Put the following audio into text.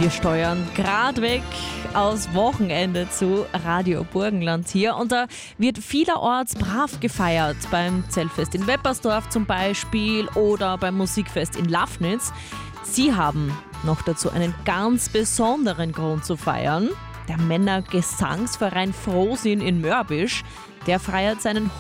Wir steuern geradweg aus Wochenende zu Radio Burgenland hier und da wird vielerorts brav gefeiert, beim Zeltfest in Weppersdorf zum Beispiel oder beim Musikfest in Lafnitz. Sie haben noch dazu einen ganz besonderen Grund zu feiern. Der Männergesangsverein Frohsinn in Mörbisch, der feiert seinen